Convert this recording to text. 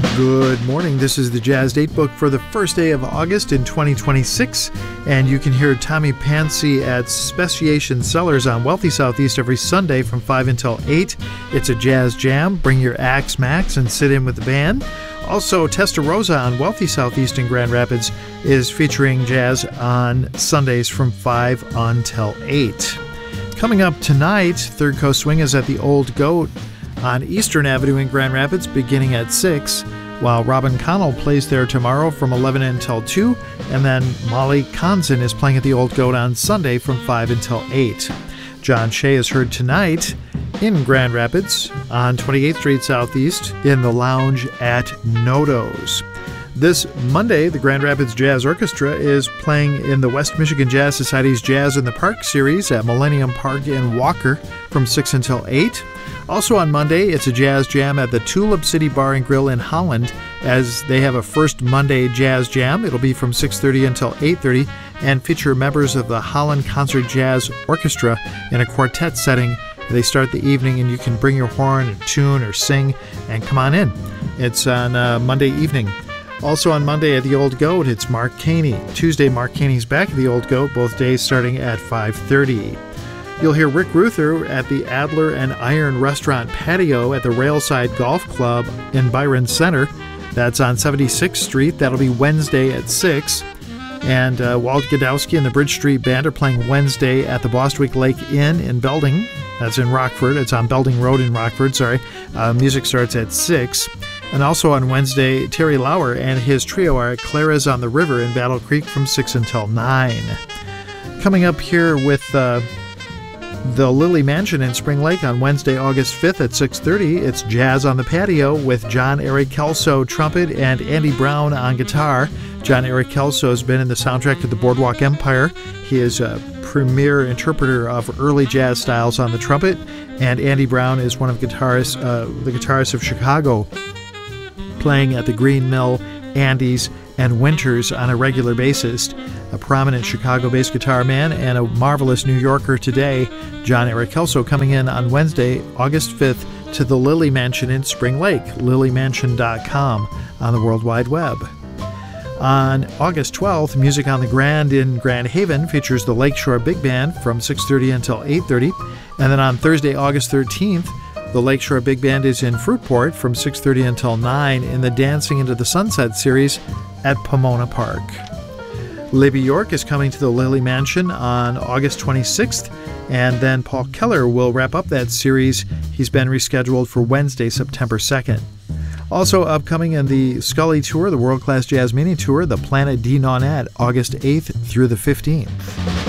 Good morning. This is the Jazz Date Book for the first day of August in 2026, and you can hear Tommy Pansy at Speciation Cellars on Wealthy Southeast every Sunday from 5 until 8. It's a jazz jam. Bring your Axe Max and sit in with the band. Also, Testarossa on Wealthy Southeast in Grand Rapids is featuring jazz on Sundays from 5 until 8. Coming up tonight, Third Coast Swing is at the Old Goat on Eastern Avenue in Grand Rapids beginning at 6, while Robin Connell plays there tomorrow from 11 until 2, and then Molly Conzen is playing at the Old Goat on Sunday from 5 until 8. John Shea is heard tonight in Grand Rapids on 28th Street Southeast in the lounge at Nodo's. This Monday, the Grand Rapids Jazz Orchestra is playing in the West Michigan Jazz Society's Jazz in the Park series at Millennium Park in Walker from 6 until 8. Also on Monday, it's a jazz jam at the Tulip City Bar and Grill in Holland as they have a first Monday jazz jam. It'll be from 6:30 until 8:30 and feature members of the Holland Concert Jazz Orchestra in a quartet setting. They start the evening and you can bring your horn and tune or sing and come on in. It's on Monday evening. Also on Monday at the Old Goat, it's Mark Caney. Tuesday, Mark Caney's back at the Old Goat, both days starting at 5:30. You'll hear Rick Ruther at the Adler and Iron Restaurant Patio at the Railside Golf Club in Byron Center. That's on 76th Street. That'll be Wednesday at 6. And Walt Godowski and the Bridge Street Band are playing Wednesday at the Bostwick Lake Inn in Belding. That's in Rockford. It's on Belding Road in Rockford, music starts at 6. And also on Wednesday, Terry Lauer and his trio are at Clara's on the River in Battle Creek from 6 until 9. Coming up here with the Lily Mansion in Spring Lake on Wednesday, August 5th at 6:30. It's Jazz on the Patio with John Eric Kelso trumpet and Andy Brown on guitar. John Eric Kelso has been in the soundtrack to the Boardwalk Empire. He is a premier interpreter of early jazz styles on the trumpet, and Andy Brown is one of the guitarists of Chicago, playing at the Green Mill, Andy's, and Winters on a regular basis. A prominent Chicago-based guitar man and a marvelous New Yorker today, John Eric Kelso, coming in on Wednesday, August 5th to the Lily Mansion in Spring Lake, lilymansion.com on the World Wide Web. On August 12th, Music on the Grand in Grand Haven features the Lakeshore Big Band from 6:30 until 8:30. And then on Thursday, August 13th, the Lakeshore Big Band is in Fruitport from 6:30 until 9 in the Dancing into the Sunset series at Pomona Park. Libby York is coming to the Lily Mansion on August 26th, and then Paul Keller will wrap up that series. He's been rescheduled for Wednesday, September 2nd. Also upcoming in the Scully Tour, the World Class Jazz Mini Tour, the Planet D Nonette, August 8th through the 15th.